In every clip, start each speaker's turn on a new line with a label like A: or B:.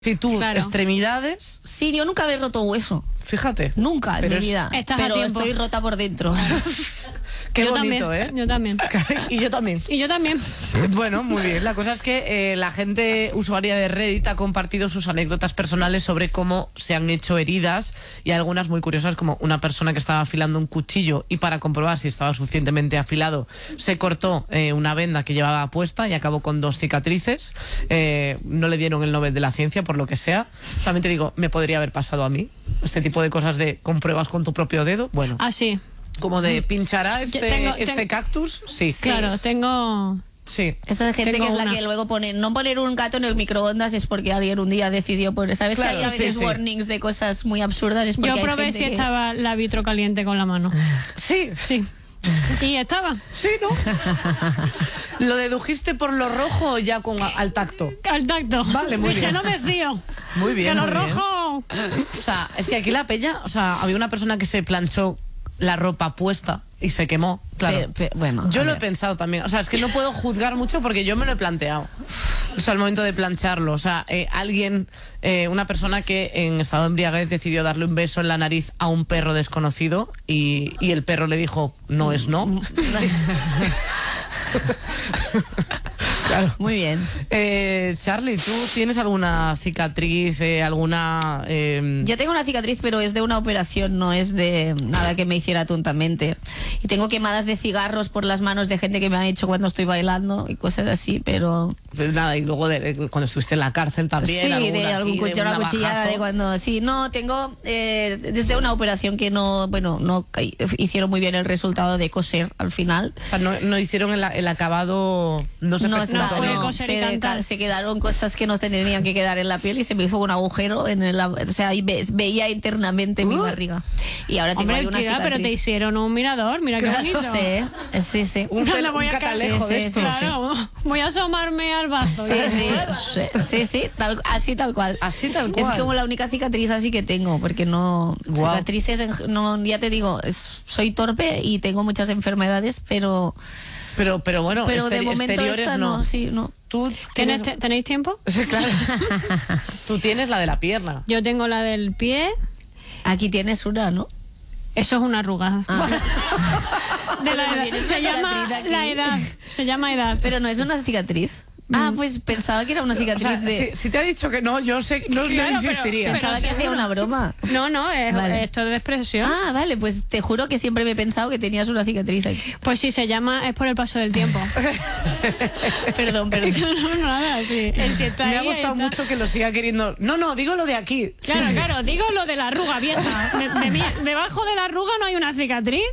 A: Si tú,
B: Claro.
A: extremidades,
C: Sí, yo nunca me he roto hueso.
A: fíjate.
C: Nunca en
A: Pero
C: mi vida.
B: Estás a
C: Pero
B: tiempo.
C: estoy rota por dentro.
A: Qué
B: Yo
A: bonito,
B: también,
A: ¿eh?
B: Yo también.
A: Y yo también.
B: Y yo también.
A: Bueno, muy bien. La cosa es que la gente usuaria de Reddit ha compartido sus anécdotas personales sobre cómo se han hecho heridas y algunas muy curiosas, como una persona que estaba afilando un cuchillo y para comprobar si estaba suficientemente afilado se cortó una venda que llevaba puesta y acabó con 2 cicatrices. No le dieron el Nobel de la Ciencia, por lo que sea. También te digo, me podría haber pasado a mí. Este tipo de cosas de compruebas con tu propio dedo. Bueno,
B: Así.
A: como de pinchará este cactus. Sí.
B: Claro, tengo...
A: Sí.
C: Esa gente
B: Tengo
C: que es la
B: una.
C: que luego pone, no poner un gato en el microondas es porque alguien un día decidió poner, ¿sabes?
A: Claro,
C: que hay a veces
A: sí, sí.
C: warnings de cosas muy absurdas, es porque
B: Yo
C: hay
B: probé
C: gente
B: si
C: que...
B: estaba la vitro caliente con la mano.
A: Sí.
B: Sí. Y estaba.
A: Sí, ¿no? ¿Lo dedujiste por lo rojo o ya al tacto?
B: Al tacto.
A: Vale, muy
B: Dije,
A: bien.
B: no me fío.
A: Muy bien,
B: Que lo
A: muy bien.
B: rojo...
A: O sea, es que aquí la peña, o sea, había una persona que se planchó la ropa puesta y se quemó, claro.
C: Bueno,
A: Yo
C: a
A: lo he
C: ver.
A: pensado también. O sea, es que no puedo juzgar mucho porque yo me lo he planteado. O sea, al momento de plancharlo. O sea, una persona que en estado de embriaguez decidió darle un beso en la nariz a un perro desconocido y el perro le dijo, no es no. Claro.
C: Muy bien.
A: Charlie, ¿tú tienes alguna cicatriz, alguna...
C: Yo tengo una cicatriz, pero es de una operación, no es de nada que me hiciera tontamente. Y tengo quemadas de cigarros por las manos de gente que me ha hecho cuando estoy bailando y cosas así, pero...
A: Pues nada, y luego cuando estuviste en la cárcel también.
C: Sí, de algún
A: aquí, de un
C: una cuchillada
A: navajazo.
C: de cuando... Sí, no, tengo desde una operación que no hicieron muy bien el resultado de coser al final.
A: O sea, no hicieron el acabado, no se
C: No
A: presentó.
C: está,
B: fue
C: no,
B: coser y cantar.
C: se quedaron cosas que no tenían que quedar en la piel y se me hizo un agujero en el, o sea, ahí veía internamente mi barriga. Y ahora tengo ahí
B: Hombre,
C: una
B: tía, pero te
C: cicatriz.
B: hicieron un mirador, mira qué bonito.
C: Sí.
A: Un
B: No, la voy a
A: catalejo
C: sí,
A: de
C: sí,
A: estos.
B: Claro, voy a asomarme al vaso.
C: Sí, así tal cual.
A: Así tal cual.
C: Es como la única cicatriz así que tengo, porque no...
A: Guau.
C: Cicatrices, no, ya te digo, soy torpe y tengo muchas enfermedades, pero
A: Pero bueno,
C: de momento
A: exteriores
C: esta
A: no.
C: no, sí, no.
A: Tú tienes...
B: ¿Tenéis tiempo?
A: Sí, claro. Tú tienes la de la pierna.
B: Yo tengo la del pie.
C: Aquí tienes una, ¿no?
B: Eso es una arruga. De la edad.
C: Tienes
B: Se
C: una
B: llama
C: cicatriz aquí.
B: la edad. Se llama edad.
C: Pero no es una cicatriz. Ah, pues pensaba que era una
A: O
C: cicatriz
A: sea,
C: de...
A: si te ha dicho que no, yo sé, no
B: Claro,
A: insistiría.
C: Pensaba que hacía una broma.
B: No, es
C: Vale.
B: esto de expresión.
C: Ah, vale, pues te juro que siempre me he pensado que tenías una cicatriz aquí.
B: Pues sí, se llama, es por el paso del tiempo.
C: Perdón.
B: No, nada, sí. El si está
A: Me ha
B: ahí,
A: gustado
B: está.
A: mucho que lo siga queriendo. No, digo lo de aquí.
B: Claro, digo lo de la arruga vieja. Debajo de la arruga no hay una cicatriz.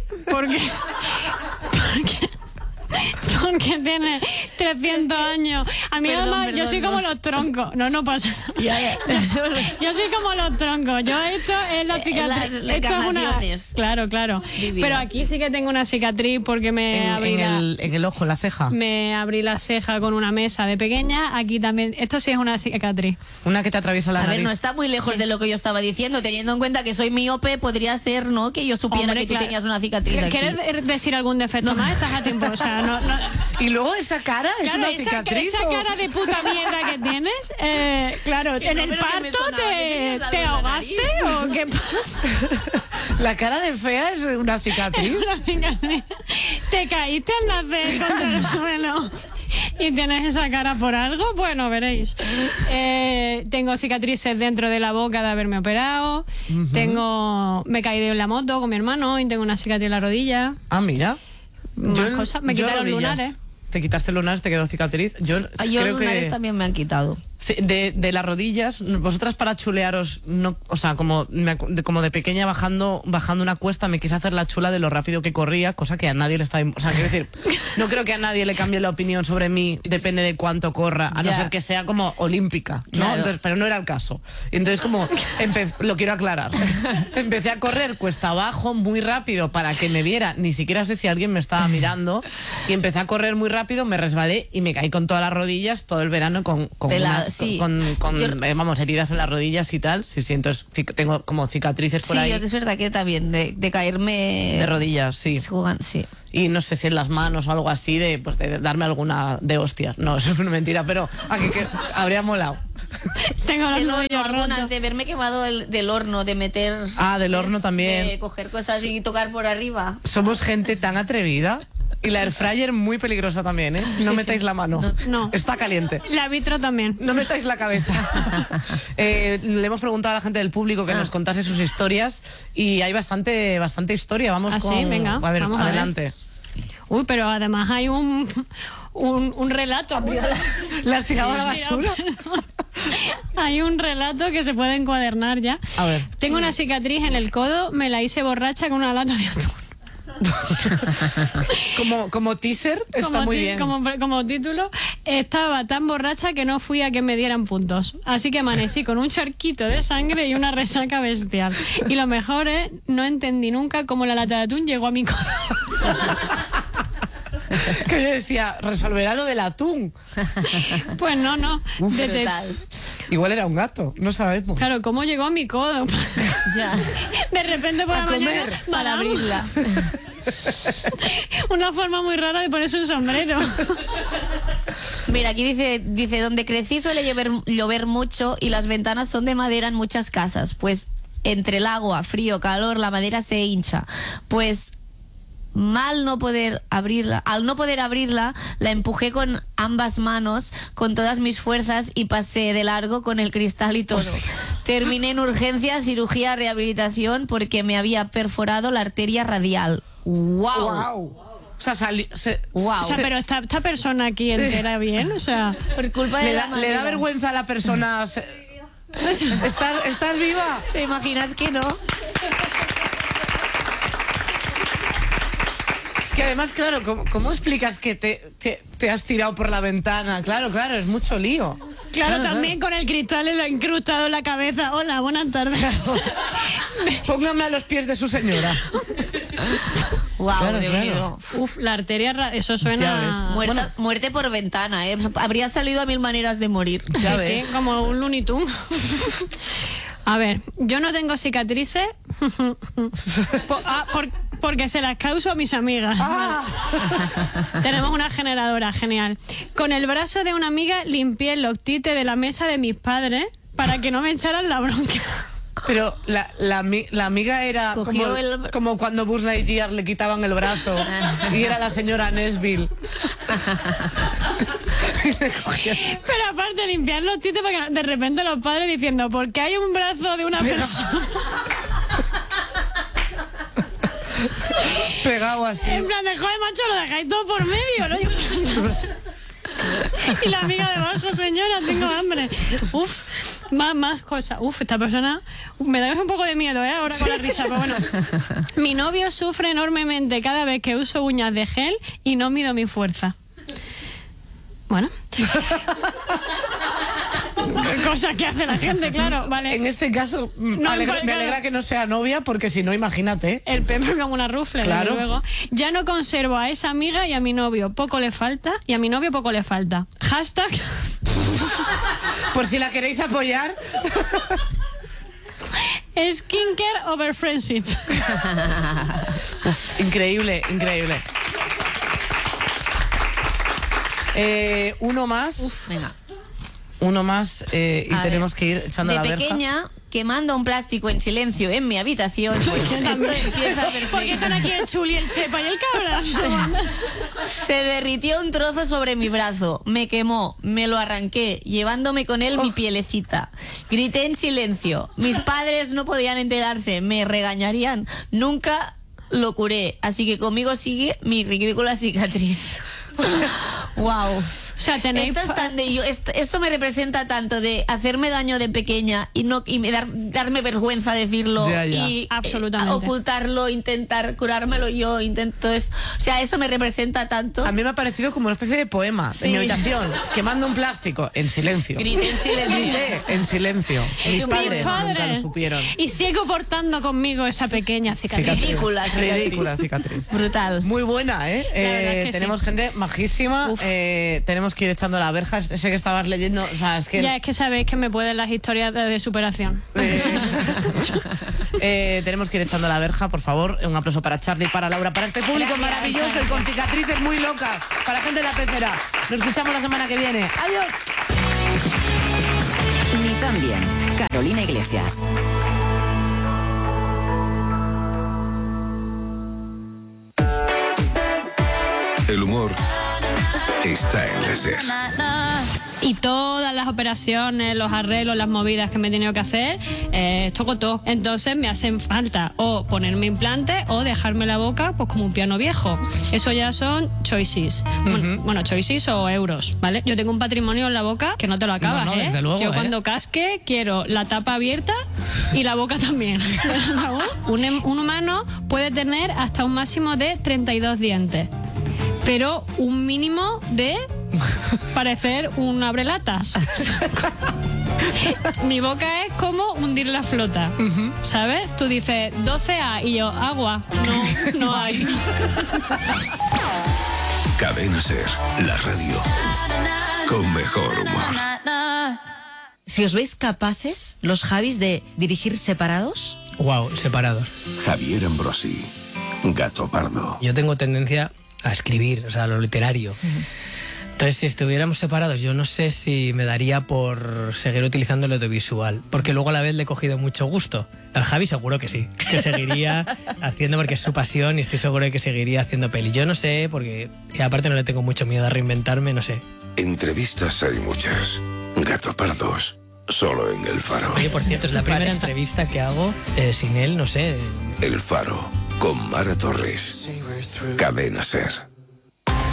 B: Porque tiene 300 años. A mí
C: Perdón,
B: además, yo soy como los troncos. No pasa nada. Yo soy como los troncos. Yo esto es la cicatriz.
C: Las
B: Esto es una...
C: encarnaciones.
B: Claro.
C: Divinas.
B: Pero aquí sí que tengo una cicatriz porque me abrí
A: En el ojo, en la ceja.
B: me abrí la ceja con una mesa de pequeña. Aquí también. Esto sí es una cicatriz.
A: Una que te atraviesa la
C: A ver,
A: nariz.
C: no está muy lejos de lo que yo estaba diciendo. Teniendo en cuenta que soy miope, podría ser, ¿no? Que yo supiera
B: Hombre,
C: que tú
B: claro.
C: tenías una cicatriz aquí.
B: ¿Quieres decir algún defecto más? Estás a tiempo. O sea, no.
A: Y luego esa cara es
B: Claro,
A: una cicatriz.
B: esa
A: ¿o?
B: cara de puta mierda que tienes, claro,
C: Que
B: en
C: no,
B: el
C: pero que me
B: parto
C: sonaba que tenías algo
B: te
C: en la
B: ahogaste o qué pasa.
A: La cara de fea es una cicatriz.
B: Una cicatriz. Te caíste al nacer contra el suelo y tienes esa cara por algo, bueno, veréis. Tengo cicatrices dentro de la boca de haberme operado. Me caí de la moto con mi hermano y tengo una cicatriz en la rodilla.
A: Ah, mira.
B: Más cosas. Me quitaron
A: rodillas.
B: lunares.
A: Te quitaste lunares, te quedó cicatriz. Yo creo
C: lunares
A: que
C: también me han quitado.
A: de las rodillas, vosotras para chulearos, no, o sea, como de pequeña bajando una cuesta me quise hacer la chula de lo rápido que corría, cosa que a nadie le estaba, o sea, quiero decir, no creo que a nadie le cambie la opinión sobre mí, depende de cuánto corra, a no
C: Ya.
A: ser que sea como olímpica, ¿no?
C: Claro.
A: Entonces, pero no era el caso. Entonces como lo quiero aclarar. Empecé a correr cuesta abajo muy rápido para que me viera, ni siquiera sé si alguien me estaba mirando, y empecé a correr muy rápido, me resbalé y me caí con todas las rodillas todo el verano con
C: Sí.
A: vamos, heridas en las rodillas y tal. Sí, entonces tengo como cicatrices por
C: Sí,
A: ahí.
C: es verdad que también de caerme...
A: De rodillas, sí.
C: Sí.
A: Y no sé si en las manos o algo así, de darme alguna de hostias. No, eso es una mentira, pero que habría molado.
B: Tengo los
C: El horno,
B: nudillos
C: algunas
B: rotos.
C: de haberme quemado del horno, de meter...
A: Del horno también.
C: De coger cosas y tocar por arriba.
A: Somos gente tan atrevida. Y la air fryer muy peligrosa también, ¿eh? No metáis la mano.
B: No.
A: Está caliente.
B: La vitro también.
A: No metáis la cabeza. Le hemos preguntado a la gente del público que nos contase sus historias y hay bastante historia. Vamos
B: ¿Ah,
A: con...
B: sí? Venga,
A: a ver,
B: vamos a ver.
A: adelante.
B: Uy, pero además hay un relato.
A: ¿La has tirado a la basura?
B: Hay un relato que se puede encuadernar ya.
A: A ver.
B: Tengo una cicatriz en el codo, me la hice borracha con una lata de atún.
A: Como teaser está muy bien.
B: Como título, estaba tan borracha que no fui a que me dieran puntos. Así que amanecí con un charquito de sangre y una resaca bestial. Y lo mejor es, no entendí nunca cómo la lata de atún llegó a mi codo.
A: Que yo decía, resolverá lo del atún.
B: Pues no.
C: Brutal.
A: Igual era un gato, no sabemos.
B: Claro, ¿cómo llegó a mi codo?
C: Ya.
B: De repente por
A: A
B: la
A: comer,
B: mañana...
C: Para
B: ¡badam!
C: abrirla.
B: Una forma muy rara de ponerse un sombrero.
C: Mira, aquí dice, donde crecí suele llover mucho y las ventanas son de madera en muchas casas. Pues entre el agua, frío, calor, la madera se hincha. Pues al no poder abrirla, la empujé con ambas manos, con todas mis fuerzas y pasé de largo con el cristal y todo. Terminé en urgencias, cirugía, rehabilitación porque me había perforado la arteria radial. ¡Wow!
A: ¡Wow! O sea,
C: Wow.
B: O sea, pero esta persona aquí entera bien, o sea...
C: Por culpa de
A: le
C: la
A: da
C: madera.
A: vergüenza a la persona. ¿Estás viva?
C: ¿Te imaginas que no?
A: Es que además, claro, ¿cómo explicas que te has tirado por la ventana? Claro, es mucho lío.
B: Claro, también con el cristal lo ha incrustado en la cabeza. Hola, buenas tardes.
A: Póngame a los pies de su señora.
C: Wow,
A: Claro,
C: Dios
A: claro.
C: mío.
B: Uf, la arteria, eso
A: Ya ves.
B: suena...
C: Muerte por ventana, ¿eh? Habría salido a 1000 maneras de morir.
A: Ya
B: Sí,
A: ves.
B: sí, como un Looney Tunes. A ver, yo no tengo cicatrices porque se las causo a mis amigas. Tenemos una generadora, genial. Con el brazo de una amiga limpié el loctite de la mesa de mis padres para que no me echaran la bronca.
A: Pero la amiga era
C: Cogió
A: como cuando Buzz Lightyear le quitaban el brazo y era la señora Nesbill.
B: Pero aparte limpiar los tites porque de repente los padres diciendo, ¿por qué hay un brazo de una persona?
A: Pegado así.
B: En plan de, joder, macho, lo dejáis todo por medio, ¿no? Y la amiga debajo, señora, tengo hambre. Uf, más cosas. Uf, esta persona me da un poco de miedo, ¿eh? Ahora con la risa, pero bueno. Mi novio sufre enormemente cada vez que uso uñas de gel y no mido mi fuerza. Bueno. Cosas que hace la gente, claro, vale.
A: En este caso, me alegra que no sea novia, porque si no, imagínate.
B: El Pepe como una rufle,
A: Claro.
B: desde luego. Ya no conservo a esa amiga y a mi novio poco le falta. Y a mi novio poco le falta. Hashtag.
A: Por si la queréis apoyar.
B: Skincare over friendship.
A: Increíble. Uno más.
C: Venga.
A: Uno más y
C: A
A: tenemos que ir echando
C: De
A: la verja.
C: pequeña, quemando un plástico en silencio en mi habitación, pues esto empieza
B: ¿Por qué
C: perfecto.
B: están aquí el Chuli, el Chepa y el Cabra?
C: Se derritió un trozo sobre mi brazo, me quemó, me lo arranqué, llevándome con él mi pielecita. Grité en silencio. Mis padres no podían enterarse, me regañarían. Nunca lo curé, así que conmigo sigue mi ridícula cicatriz. Wow.
B: O sea, tenéis...
C: Esto, es tan esto me representa tanto de hacerme daño de pequeña y darme vergüenza decirlo
A: Ya.
C: y
B: Absolutamente.
C: ocultarlo, intentar curármelo yo, o sea, eso me representa tanto.
A: A mí me ha parecido como una especie de poema
C: Sí.
A: en mi habitación, quemando un plástico en silencio.
C: Grité en silencio.
A: Grité en silencio. Mis padres nunca lo supieron.
B: Y sigo portando conmigo esa pequeña cicatriz.
C: Ridícula
A: cicatriz.
C: Brutal.
A: Muy buena, ¿eh?
B: verdad es que
A: Tenemos
B: sí.
A: gente majísima. Tenemos que ir echando la verja. Sé que estabas leyendo. O sea, es que.
B: Ya es que sabéis que me pueden las historias de superación.
A: Tenemos que ir echando la verja, por favor. Un aplauso para Charlie, para Laura, para este público
C: Gracias.
A: maravilloso y con cicatrices muy locas. Para la gente de la pecera. Nos escuchamos la semana que viene. ¡Adiós!
D: también. Carolina Iglesias.
E: El humor está en la SER.
B: Y todas las operaciones, los arreglos, las movidas que me he tenido que hacer, toco todo. Entonces me hacen falta o ponerme implantes o dejarme la boca pues como un piano viejo. Eso ya son choices. Bueno, choices o euros, ¿vale? Yo tengo un patrimonio en la boca que no te lo acabas,
A: No, desde luego,
B: Yo cuando casque quiero la tapa abierta y la boca también. Un humano puede tener hasta un máximo de 32 dientes. Pero un mínimo de parecer un abrelatas. Mi boca es como hundir la flota, ¿sabes? Tú dices 12A y yo, agua. No hay.
E: Cadena SER, la radio con mejor humor.
F: Si os veis capaces, los Javis, de dirigir separados.
G: Wow, separados.
E: Javier Ambrosi, Gato Pardo.
G: Yo tengo tendencia a escribir, o sea, a lo literario. Entonces, si estuviéramos separados, yo no sé si me daría por seguir utilizando el audiovisual, porque luego a la vez le he cogido mucho gusto. Al Javi seguro que sí, que seguiría haciendo, porque es su pasión, y estoy seguro de que seguiría haciendo peli. Yo no sé, porque y aparte no le tengo mucho miedo a reinventarme, no sé.
E: Entrevistas hay muchas. Gato Pardos, solo en El Faro.
G: Oye, por cierto, es la primera entrevista que hago sin él, no sé.
E: El Faro, con Mara Torres. Cadena SER.